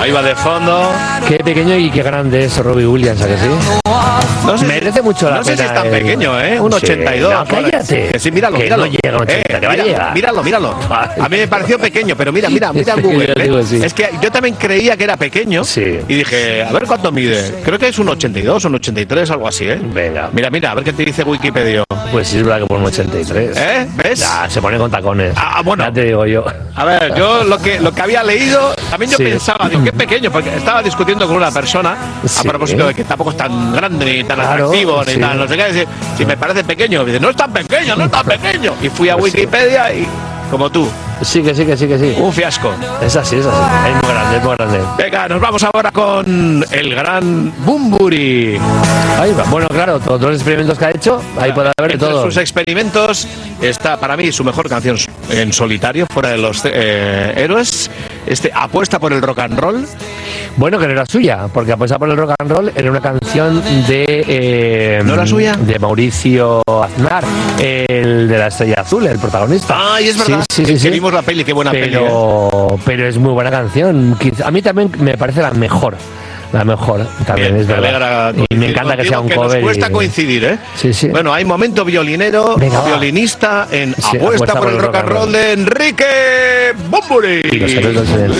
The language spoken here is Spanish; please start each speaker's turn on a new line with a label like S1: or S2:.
S1: Ahí va de fondo.
S2: Qué pequeño y qué grande es Robbie Williams, ¿a que sí?
S1: No sé,
S2: merece mucho la pena.
S1: No sé si es tan pequeño, un 82.
S2: No, cállate.
S1: Que sí, míralo,
S2: que
S1: míralo.
S2: No llega a un 80, que va a llegar.
S1: Míralo. A mí me pareció pequeño, pero mira en Google.
S2: Digo, sí.
S1: Es que yo también creía que era pequeño.
S2: Sí.
S1: Y dije, a ver cuánto mide. Creo que es un 82, un 83, algo así,
S2: Venga.
S1: Mira, a ver qué te dice Wikipedia.
S2: Pues sí, es verdad que por un 83.
S1: ¿Ves?
S2: Ya, se pone con tacones.
S1: Bueno.
S2: Ya te digo yo.
S1: A ver, yo lo que había leído, también yo pensaba, digo, qué pequeño, porque estaba discutiendo con una persona a propósito de que tampoco es tan grande, ni tan atractivo, ni tan no sé qué, si me parece pequeño. Dice, no es tan pequeño. Y fui a Wikipedia y, como tú.
S2: Sí.
S1: Un fiasco.
S2: Es así. Es muy grande.
S1: Venga, nos vamos ahora con el gran Bunbury.
S2: Ahí va. Bueno, claro, todos los experimentos que ha hecho, ahí puede haber de todo.
S1: Entre sus experimentos está, para mí, su mejor canción en solitario, fuera de los héroes. Apuesta por el rock and roll.
S2: Bueno, que no era suya, porque Apuesta por el rock and roll era una canción de...
S1: ¿No era suya?
S2: De Mauricio Aznar, el de la Estrella Azul, el protagonista.
S1: Ay, es verdad.
S2: Sí.
S1: Que vimos la peli, qué buena peli.
S2: Pero es muy buena canción. A mí también me parece la mejor. También. Bien, es verdad. Y me encanta que sea un cover.
S1: Nos cuesta coincidir, ¿eh?
S2: Sí.
S1: Bueno, hay momento violinista en Apuesta por el rock and roll de Enrique Bunbury.
S2: Y los secretos del